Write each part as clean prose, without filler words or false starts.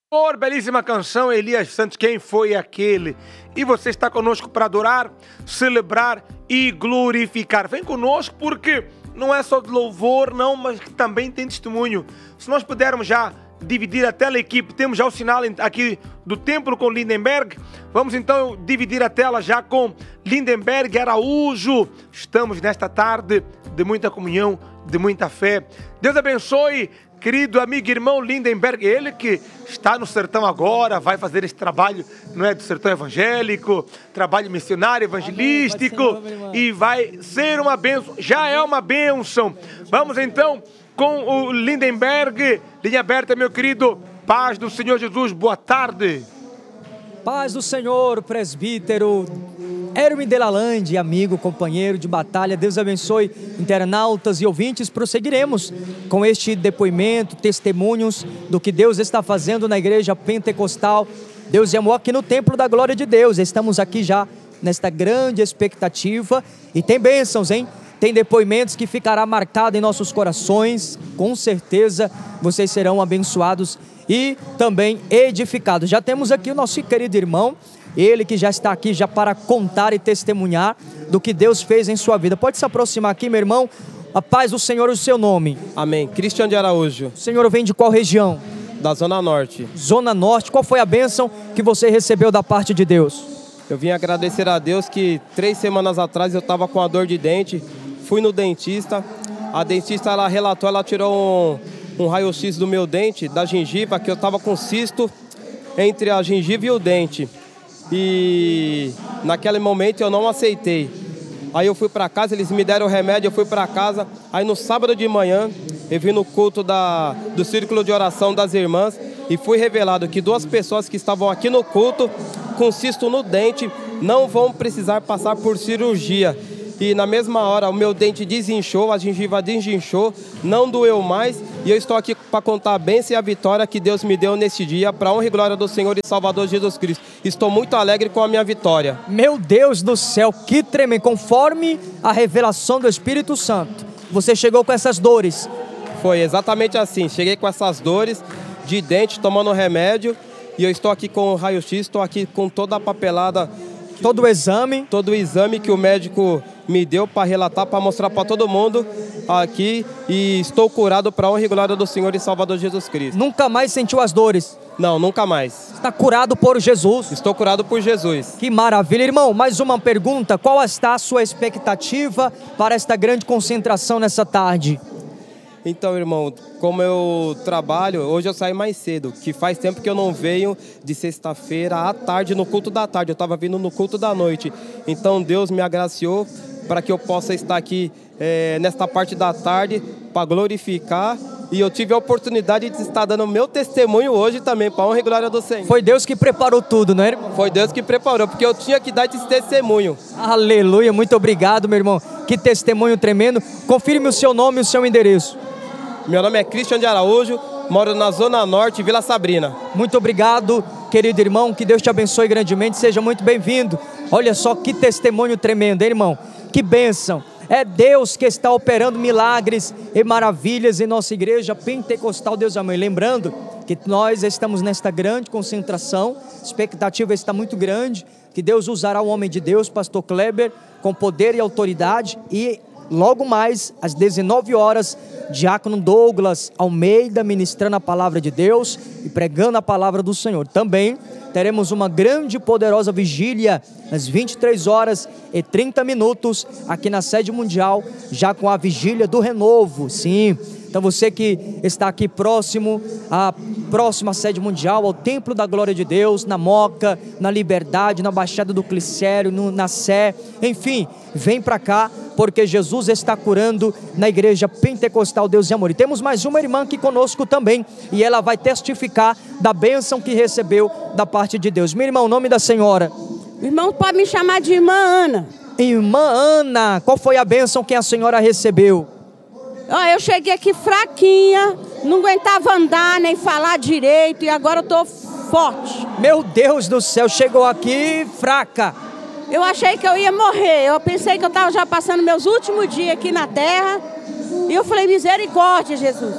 Belíssima canção, Elias Santos, quem foi aquele? E você está conosco para adorar, celebrar e glorificar. Vem conosco porque não é só de louvor, não, mas também tem testemunho. Se nós pudermos já dividir a tela, equipe, temos já o sinal aqui do templo com Lindenberg. Vamos então dividir a tela já com Lindenberg Araújo. Estamos nesta tarde de muita comunhão, de muita fé. Deus abençoe, querido amigo e irmão Lindenberg, ele que está no sertão agora, vai fazer esse trabalho, não é, do sertão evangélico, trabalho missionário, evangelístico, e vai ser uma bênção, já é uma bênção. Vamos então com o Lindenberg, linha aberta, meu querido. Paz do Senhor Jesus, boa tarde. Paz do Senhor, presbítero Herme Delalande, amigo, companheiro de batalha. Deus abençoe, internautas e ouvintes. Prosseguiremos com este depoimento, testemunhos do que Deus está fazendo na igreja pentecostal. Deus e amor aqui no templo da glória de Deus. Estamos aqui já nesta grande expectativa e tem bênçãos, hein? Tem depoimentos que ficará marcado em nossos corações. Com certeza vocês serão abençoados e também edificados. Já temos aqui o nosso querido irmão, ele que já está aqui já para contar e testemunhar do que Deus fez em sua vida. Pode se aproximar aqui, meu irmão. A paz do Senhor e o seu nome. Amém. Cristian de Araújo. O senhor vem de qual região? Da Zona Norte. Zona Norte. Qual foi a bênção que você recebeu da parte de Deus? Eu vim agradecer a Deus que 3 semanas atrás eu estava com a dor de dente. Fui no dentista. A dentista ela relatou, ela tirou um raio-x do meu dente, da gengiva, que eu estava com cisto entre a gengiva e o dente. E naquele momento eu não aceitei. Aí eu fui para casa, eles me deram o remédio, eu fui para casa. Aí no sábado de manhã eu vim no culto do círculo de oração das irmãs e fui revelado que 2 pessoas que estavam aqui no culto com cisto no dente não vão precisar passar por cirurgia. E na mesma hora o meu dente desinchou, a gengiva desinchou, não doeu mais. E eu estou aqui para contar a bênção e a vitória que Deus me deu neste dia, para a honra e glória do Senhor e Salvador Jesus Cristo. Estou muito alegre com a minha vitória. Meu Deus do céu, que tremendo! Conforme a revelação do Espírito Santo, você chegou com essas dores? Foi exatamente assim, cheguei com essas dores de dente, tomando remédio. E eu estou aqui com o raio-x, estou aqui com toda a papelada. Todo o exame? Todo o exame que o médico me deu para relatar, para mostrar para todo mundo aqui. E estou curado para a honra e glória do Senhor e Salvador Jesus Cristo. Nunca mais sentiu as dores? Não, nunca mais. Está curado por Jesus? Estou curado por Jesus. Que maravilha. Irmão, mais uma pergunta. Qual está a sua expectativa para esta grande concentração nessa tarde? Então, irmão, como eu trabalho, hoje eu saí mais cedo, que faz tempo que eu não venho de sexta-feira à tarde, no culto da tarde, eu estava vindo no culto da noite. Então, Deus me agraciou para que eu possa estar aqui nesta parte da tarde para glorificar. E eu tive a oportunidade de estar dando meu testemunho hoje também, para a honra e glória do Senhor. Foi Deus que preparou tudo, não é, irmão? Foi Deus que preparou, porque eu tinha que dar esse testemunho. Aleluia, muito obrigado, meu irmão. Que testemunho tremendo. Confirme o seu nome e o seu endereço. Meu nome é Cristian de Araújo, moro na Zona Norte, Vila Sabrina. Muito obrigado, querido irmão, que Deus te abençoe grandemente, seja muito bem-vindo. Olha só que testemunho tremendo, hein, irmão? Que bênção! É Deus que está operando milagres e maravilhas em nossa igreja pentecostal, Deus amém. Lembrando que nós estamos nesta grande concentração, a expectativa está muito grande, que Deus usará o homem de Deus, pastor Kleber, com poder e autoridade, e logo mais, às 19 horas, diácono Douglas Almeida ministrando a palavra de Deus e pregando a palavra do Senhor. Também teremos uma grande e poderosa vigília às 23h30 aqui na sede mundial, já com a vigília do renovo. Sim, então você que está aqui próximo à próxima sede mundial, ao Templo da Glória de Deus, na Moca, na Liberdade, na Baixada do Glicério, na Sé, enfim, vem para cá, porque Jesus está curando na igreja pentecostal Deus e Amor. E temos mais uma irmã aqui conosco também, e ela vai testificar da bênção que recebeu da parte de Deus. Minha irmã, o nome da senhora? Irmão, pode me chamar de irmã Ana. Irmã Ana, qual foi a bênção que a senhora recebeu? Eu cheguei aqui fraquinha, não aguentava andar nem falar direito, e agora eu estou forte. Meu Deus do céu, chegou aqui fraca. Eu achei que eu ia morrer, eu pensei que eu estava já passando meus últimos dias aqui na terra, e eu falei, misericórdia, Jesus.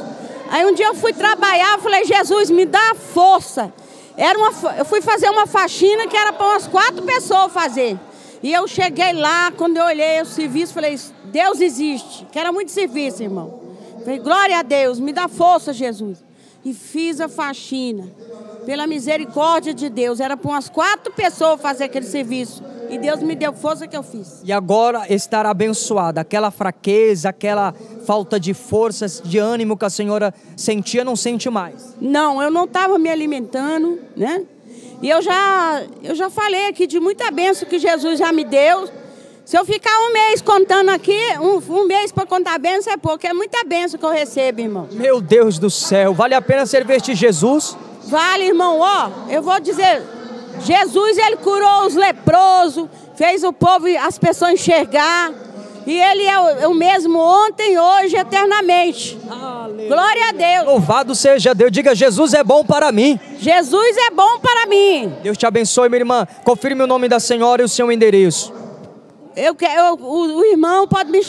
Aí um dia eu fui trabalhar, eu falei, Jesus, me dá força. Eu fui fazer uma faxina que era para umas 4 pessoas fazer. E eu cheguei lá, quando eu olhei o serviço, falei, Deus existe. Que era muito serviço, irmão. Falei, glória a Deus, me dá força, Jesus. E fiz a faxina. Pela misericórdia de Deus. Era para umas 4 pessoas fazer aquele serviço. E Deus me deu força que eu fiz. E agora estará abençoada. Aquela fraqueza, aquela falta de forças, de ânimo que a senhora sentia, não sente mais. Não, eu não estava me alimentando, né? E eu já falei aqui de muita bênção que Jesus já me deu. Se eu ficar um mês contando aqui, um mês para contar a bênção é pouco. É muita bênção que eu recebo, irmão. Meu Deus do céu, vale a pena servir este Jesus? Vale, irmão. Ó, eu vou dizer, Jesus, ele curou os leprosos, fez o povo, as pessoas enxergar. E ele é o mesmo ontem, hoje, eternamente. Aleluia. Glória a Deus. Louvado seja Deus. Diga, Jesus é bom para mim. Jesus é bom para mim. Deus te abençoe, minha irmã. Confirme o nome da senhora e o seu endereço. Os irmãos podem me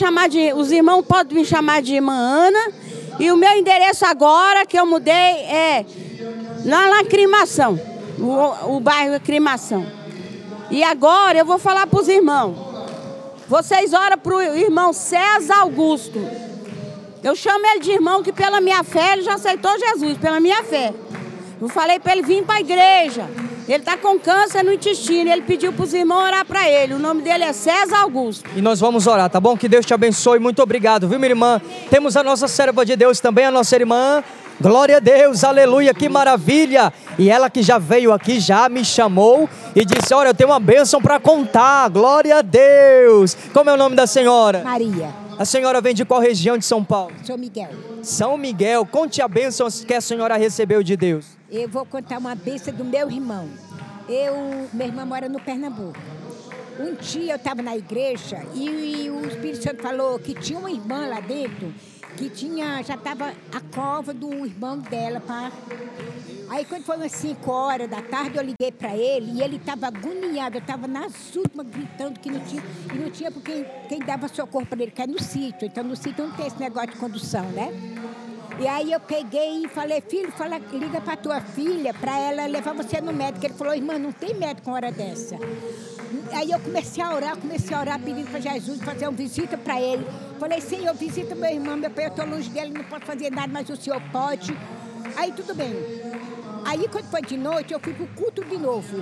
chamar de irmã Ana. E o meu endereço agora, que eu mudei, é na Lacrimação. O bairro Lacrimação. E agora eu vou falar para os irmãos. Vocês oram para o irmão César Augusto. Eu chamo ele de irmão, que pela minha fé ele já aceitou Jesus, pela minha fé. Eu falei para ele vir para a igreja. Ele está com câncer no intestino. Ele pediu para os irmãos orar para ele. O nome dele é César Augusto. E nós vamos orar, tá bom? Que Deus te abençoe. Muito obrigado, viu, minha irmã? Temos a nossa serva de Deus também, a nossa irmã. Glória a Deus, aleluia, que maravilha. E ela que já veio aqui, já me chamou e disse, olha, eu tenho uma bênção para contar. Glória a Deus. Como é o nome da senhora? Maria. A senhora vem de qual região de São Paulo? São Miguel. São Miguel. Conte a bênção que a senhora recebeu de Deus. Eu vou contar uma bênção do meu irmão. Meu irmão mora no Pernambuco. Um dia eu estava na igreja e o Espírito Santo falou que tinha uma irmã lá dentro que já estava a cova do irmão dela. Aí quando foi umas 5 horas da tarde, eu liguei para ele e ele estava agoniado. Eu estava nas últimas gritando que não tinha. E não tinha porque quem dava socorro para ele, que é no sítio. Então no sítio não tem esse negócio de condução, né? E aí eu peguei e falei, filho, liga para tua filha para ela levar você no médico. Ele falou, irmã, não tem médico com hora dessa. Aí eu comecei a orar pedindo para Jesus fazer uma visita para ele. Falei, Senhor, visita meu irmão, meu pai, eu estou longe dele, não posso fazer nada, mas o Senhor pode. Aí tudo bem. Aí quando foi de noite, eu fui para o culto de novo.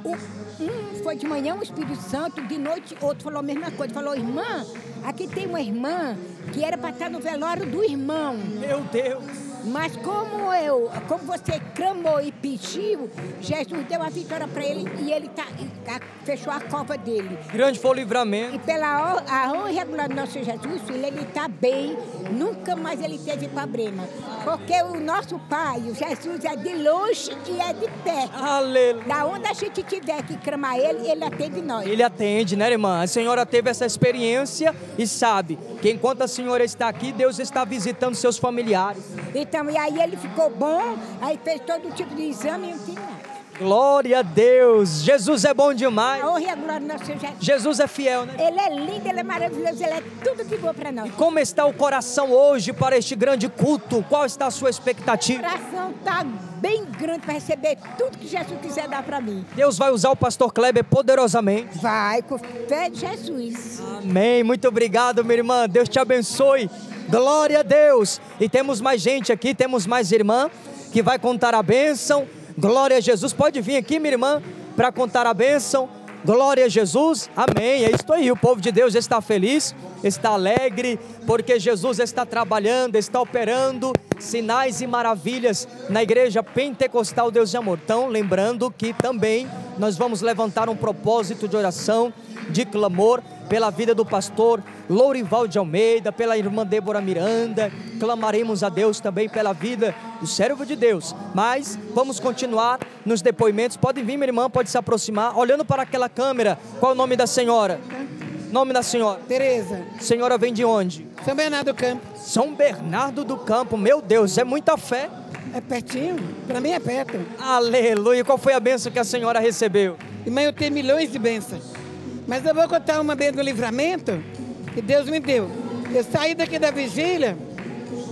Um foi de manhã, o Espírito Santo, de noite outro falou a mesma coisa. Falou, irmã, aqui tem uma irmã que era para estar no velório do irmão. Meu Deus! Mas como você clamou e pediu, Jesus deu a vitória para ele e ele fechou a cova dele. Grande foi o livramento. E pela a honra e a glória do nosso Jesus, filho, ele está bem, nunca mais ele teve problema. Porque o nosso Pai, o Jesus, é de longe e é de perto. Aleluia. Da onde a gente tiver que clamar ele atende nós. Ele atende, né, irmã? A senhora teve essa experiência e sabe que enquanto a senhora está aqui, Deus está visitando seus familiares. Então, e aí ele ficou bom, aí fez todo tipo de exame e não tinha nada. Glória a Deus! Jesus é bom demais. A honra e a glória do nosso Jesus. Jesus é fiel, né? Ele é lindo, ele é maravilhoso, ele é tudo de bom para nós. E como está o coração hoje para este grande culto? Qual está a sua expectativa? O coração está bem grande para receber tudo que Jesus quiser dar para mim. Deus vai usar o pastor Kleber poderosamente. Vai, com fé de Jesus. Amém. Muito obrigado, minha irmã. Deus te abençoe. Glória a Deus. E temos mais gente aqui, temos mais irmã que vai contar a bênção. Glória a Jesus. Pode vir aqui, minha irmã, para contar a bênção. Glória a Jesus. Amém. É isso aí. O povo de Deus está feliz, está alegre, porque Jesus está trabalhando, está operando sinais e maravilhas na igreja pentecostal Deus de Amor. Então, lembrando que também nós vamos levantar um propósito de oração, de clamor pela vida do pastor Lourival de Almeida, pela irmã Débora Miranda. Clamaremos a Deus também pela vida do servo de Deus. Mas vamos continuar nos depoimentos. Pode vir, minha irmã, pode se aproximar, olhando para aquela câmera. Qual é o nome da senhora? Nome da senhora? Tereza. Senhora vem de onde? São Bernardo do Campo. São Bernardo do Campo. Meu Deus, é muita fé. É pertinho, para mim é perto. Aleluia. Qual foi a bênção que a senhora recebeu? Irmã, eu tenho milhões de bênçãos. Mas eu vou contar uma vez no livramento que Deus me deu. Eu saí daqui da vigília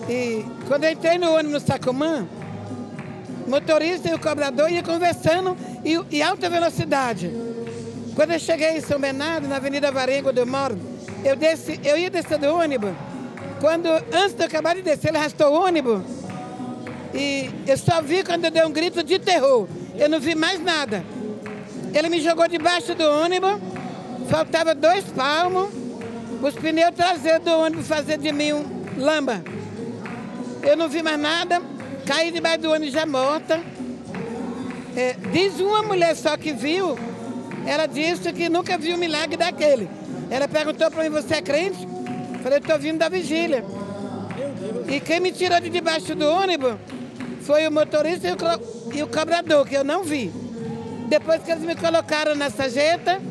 E quando eu entrei no ônibus no Sacomã, o motorista e o cobrador iam conversando em alta velocidade. Quando eu cheguei em São Bernardo, na Avenida Varenga, onde eu moro, eu ia descer do ônibus. Antes de eu acabar de descer, ele arrastou o ônibus. E eu só vi quando eu dei um grito de terror. Eu não vi mais nada. Ele me jogou debaixo do ônibus, faltava 2 palmos, os pneus traseiros do ônibus faziam de mim um lamba. Eu não vi mais nada, caí debaixo do ônibus já morta. Diz uma mulher só que viu, ela disse que nunca viu um milagre daquele. Ela perguntou para mim, você é crente? Eu falei, estou vindo da vigília. E quem me tirou de debaixo do ônibus foi o motorista e o cobrador, que eu não vi. Depois que eles me colocaram na sarjeta,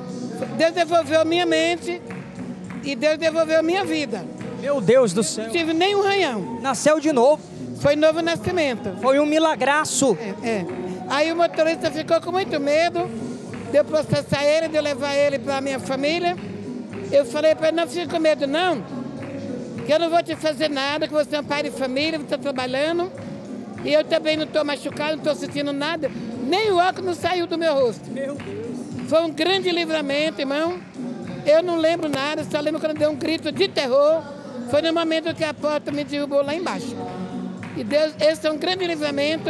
Deus devolveu minha mente e Deus devolveu minha vida. Meu Deus do céu. Não tive nenhum ranhão. Nasceu de novo. Foi novo nascimento. Foi um milagraço. Aí o motorista ficou com muito medo de eu processar ele, de eu levar ele para a minha família. Eu falei para ele, não fique com medo não, que eu não vou te fazer nada, que você é um pai de família, você está trabalhando. E eu também não estou machucado, não estou sentindo nada. Nem o óculos não saiu do meu rosto. Meu Deus. Foi um grande livramento, irmão. Eu não lembro nada, só lembro quando deu um grito de terror. Foi no momento que a porta me derrubou lá embaixo. E Deus, esse é um grande livramento.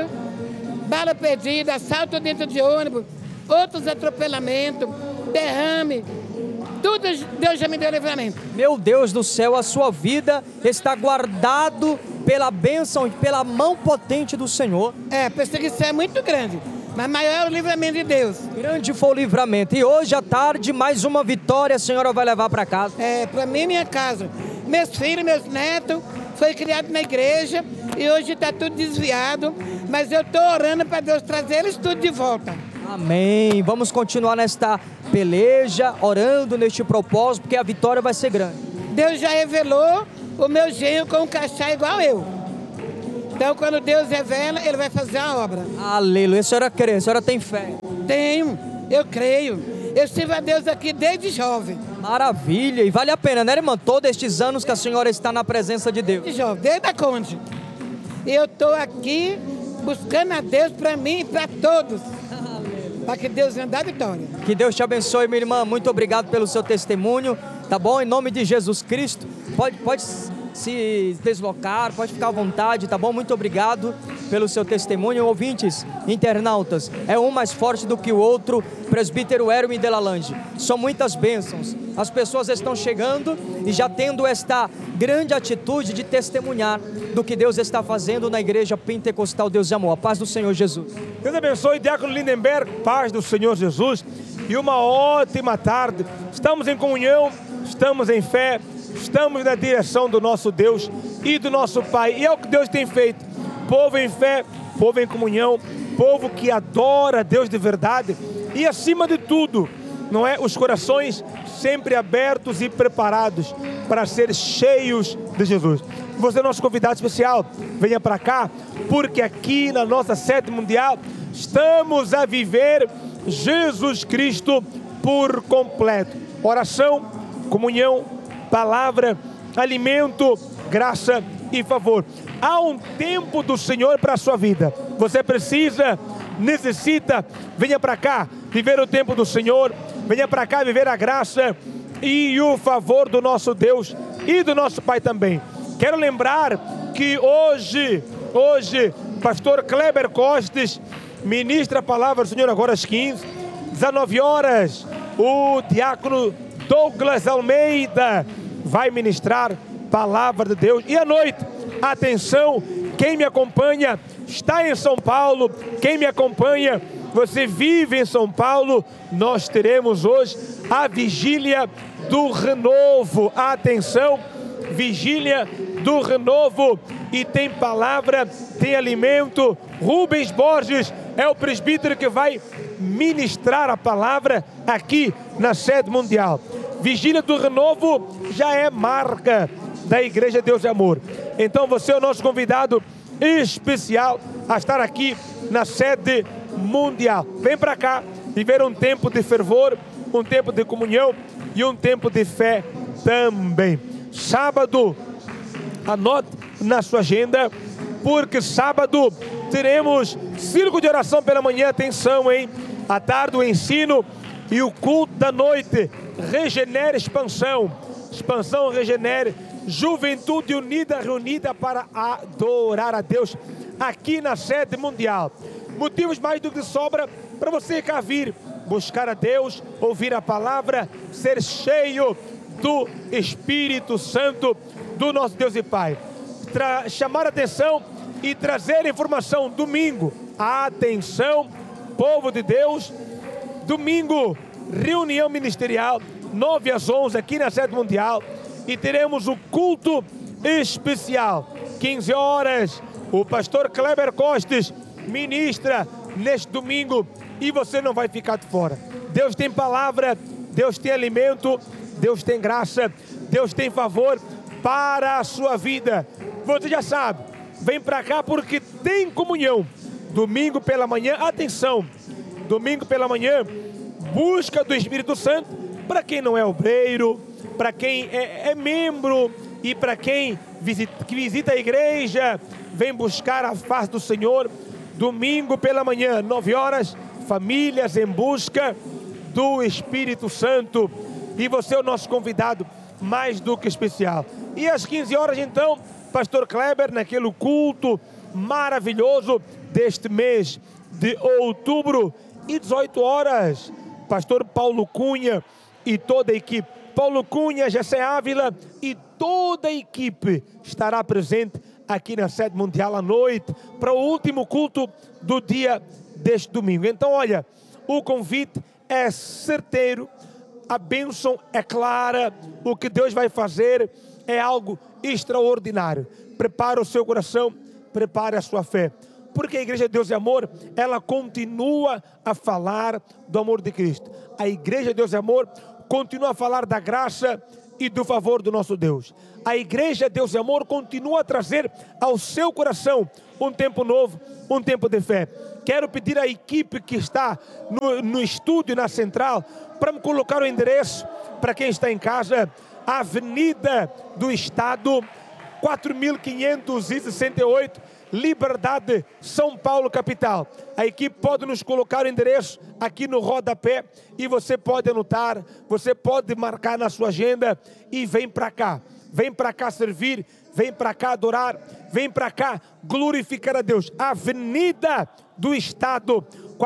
Bala perdida, assalto dentro de ônibus, outros atropelamentos, derrame. Tudo Deus já me deu livramento. Meu Deus do céu, a sua vida está guardado pela bênção e pela mão potente do Senhor. A perseguição é muito grande, mas maior é o livramento de Deus. Grande foi o livramento. E hoje à tarde, mais uma vitória a senhora vai levar para casa. Para mim e minha casa. Meus filhos, meus netos, foi criado na igreja e hoje está tudo desviado, mas eu estou orando para Deus trazer eles tudo de volta. Amém. Vamos continuar nesta peleja, orando neste propósito, porque a vitória vai ser grande. Deus já revelou o meu genro com um crachá igual eu. Então, quando Deus revela, Ele vai fazer a obra. Aleluia. A senhora crê, a senhora tem fé? Tenho, eu creio. Eu sirvo a Deus aqui desde jovem. Maravilha. E vale a pena, né, irmã? Todos estes anos que a senhora está na presença de Deus. Desde jovem, desde a Conde. E eu estou aqui buscando a Deus para mim e para todos. Para que Deus venha dar vitória. Que Deus te abençoe, minha irmã. Muito obrigado pelo seu testemunho. Tá bom? Em nome de Jesus Cristo. Pode se deslocar, pode ficar à vontade, tá bom? Muito obrigado pelo seu testemunho. Ouvintes, internautas, é um mais forte do que o outro, presbítero Herme de Lalande. São muitas bênçãos. As pessoas estão chegando e já tendo esta grande atitude de testemunhar do que Deus está fazendo na Igreja Pentecostal Deus e Amor. A paz do Senhor Jesus. Deus abençoe, Diácono Lindenberg, paz do Senhor Jesus. E uma ótima tarde. Estamos em comunhão, estamos em fé, estamos na direção do nosso Deus e do nosso Pai. E é o que Deus tem feito. Povo em fé, povo em comunhão, povo que adora a Deus de verdade. E acima de tudo, não é? Os corações sempre abertos e preparados para ser cheios de Jesus. Você é nosso convidado especial. Venha para cá, porque aqui na nossa sede mundial estamos a viver Jesus Cristo por completo. Oração, comunhão, palavra, alimento, graça e favor. Há um tempo do Senhor para a sua vida. Você necessita, venha para cá viver o tempo do Senhor. Venha para cá viver a graça e o favor do nosso Deus e do nosso Pai também. Quero lembrar que hoje, pastor Kleber Costes ministra a palavra do Senhor agora às 15, 19 horas. O diácono Douglas Almeida vai ministrar palavra de Deus. E à noite, atenção, quem me acompanha está em São Paulo, quem me acompanha, você vive em São Paulo, nós teremos hoje a vigília do renovo. Atenção, vigília do renovo, e tem palavra, tem alimento. Rubens Borges é o presbítero que vai ministrar a palavra aqui na sede mundial. Vigília do renovo já é marca da Igreja Deus e Amor. Então você é o nosso convidado especial a estar aqui na sede mundial. Vem para cá viver um tempo de fervor, um tempo de comunhão e um tempo de fé também. Sábado, anote, na sua agenda, porque sábado teremos círculo de oração pela manhã, atenção, hein? À tarde o ensino e o culto da noite, Regenere Expansão, Expansão Regenere, juventude unida, reunida para adorar a Deus aqui na sede mundial. Motivos mais do que sobra para você cá vir, buscar a Deus, ouvir a palavra, ser cheio do Espírito Santo do nosso Deus e Pai. Chamar a atenção e trazer informação. Domingo, atenção, povo de Deus, domingo, reunião ministerial, 9 às 11 aqui na sede mundial, e teremos o culto especial, 15 horas, o pastor Kleber Costes ministra neste domingo e você não vai ficar de fora. Deus tem palavra, Deus tem alimento, Deus tem graça, Deus tem favor para a sua vida. Você já sabe, vem para cá porque tem comunhão. Domingo pela manhã, atenção, domingo pela manhã, busca do Espírito Santo para quem não é obreiro, para quem é membro e para quem visita a igreja, vem buscar a face do Senhor. Domingo pela manhã, 9 horas, famílias em busca do Espírito Santo. E você é o nosso convidado mais do que especial. E às 15 horas então, pastor Kleber, naquele culto maravilhoso deste mês de outubro, e 18 horas, pastor Paulo Cunha e toda a equipe. Paulo Cunha, Jessé Ávila e toda a equipe estará presente aqui na sede mundial à noite para o último culto do dia deste domingo. Então, olha, o convite é certeiro, a bênção é clara, o que Deus vai fazer é algo extraordinário. Prepare o seu coração, prepare a sua fé, porque a Igreja de Deus e Amor, ela continua a falar do amor de Cristo. A Igreja de Deus e Amor continua a falar da graça e do favor do nosso Deus. A Igreja de Deus e Amor continua a trazer ao seu coração um tempo novo, um tempo de fé. Quero pedir à equipe que está no estúdio, na central, para me colocar o endereço, para quem está em casa, Avenida do Estado, 4568, Liberdade, São Paulo, capital. A equipe pode nos colocar o endereço aqui no rodapé e você pode anotar, você pode marcar na sua agenda e vem para cá. Vem para cá servir, vem para cá adorar, vem para cá glorificar a Deus. Avenida do Estado,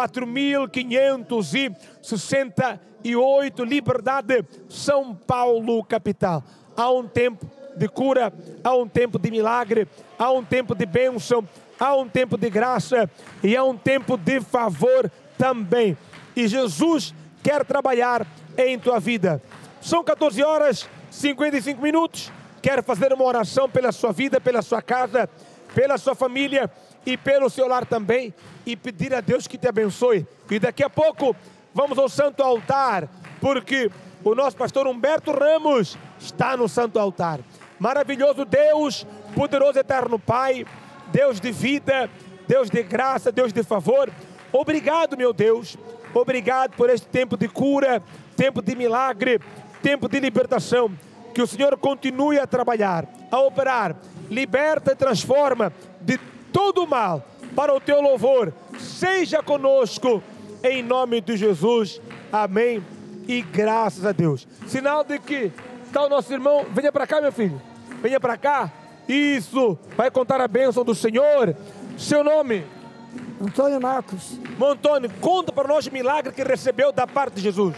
4568, Liberdade, São Paulo, capital. Há um tempo de cura, há um tempo de milagre, há um tempo de bênção, há um tempo de graça e há um tempo de favor também. E Jesus quer trabalhar em tua vida. São 14 horas, 55 minutos. Quero fazer uma oração pela sua vida, pela sua casa, pela sua família e pelo seu lar também, e pedir a Deus que te abençoe. E daqui a pouco vamos ao Santo Altar, porque o nosso pastor Humberto Ramos está no Santo Altar. Maravilhoso Deus, poderoso eterno Pai, Deus de vida, Deus de graça, Deus de favor. Obrigado, meu Deus, obrigado por este tempo de cura, tempo de milagre, tempo de libertação. Que o Senhor continue a trabalhar, a operar, liberta e transforma de todo o mal para o teu louvor. Seja conosco, em nome de Jesus. Amém. E graças a Deus. Sinal de que está o nosso irmão. Venha para cá, meu filho. Venha para cá. Isso. Vai contar a bênção do Senhor. Seu nome? Antônio Marcos. Antônio, conta para nós o milagre que recebeu da parte de Jesus.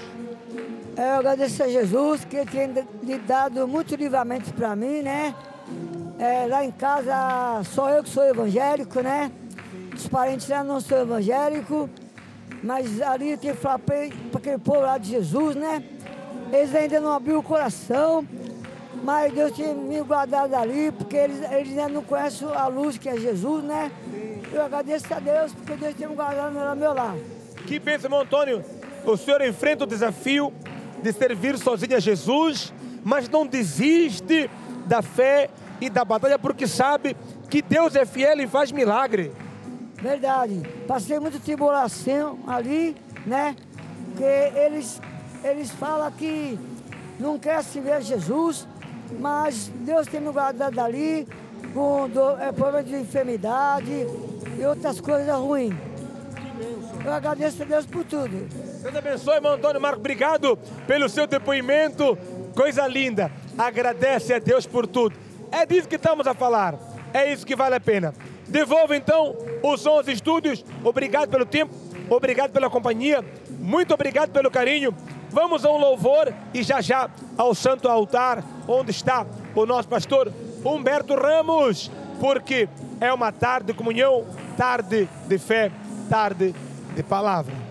Eu agradeço a Jesus que ele tem lhe dado muitos livramentos para mim, né? Lá em casa, só eu que sou evangélico, né? Os parentes lá não são evangélicos, mas ali eu tenho que falar para aquele povo lá de Jesus, né? Eles ainda não abriram o coração, mas Deus tem me guardado ali, porque eles ainda não conhecem a luz que é Jesus, né? Eu agradeço a Deus, porque Deus tem me guardado no meu lar. Que bênção, irmão Antônio. O senhor enfrenta o desafio de servir sozinho a Jesus, mas não desiste da fé e da batalha, porque sabe que Deus é fiel e faz milagre. Verdade. Passei muita tribulação ali, né? Porque eles falam que não quer se ver Jesus, mas Deus tem me guardado ali com problema de enfermidade e outras coisas ruins. Eu agradeço a Deus por tudo. Deus abençoe, irmão Antônio Marco. Obrigado pelo seu depoimento. Coisa linda. Agradece a Deus por tudo. É disso que estamos a falar. É isso que vale a pena. Devolvo então o som aos estúdios. Obrigado pelo tempo. Obrigado pela companhia. Muito obrigado pelo carinho. Vamos a um louvor e já ao santo altar, onde está o nosso pastor Humberto Ramos, porque é uma tarde de comunhão, tarde de fé, tarde de palavra.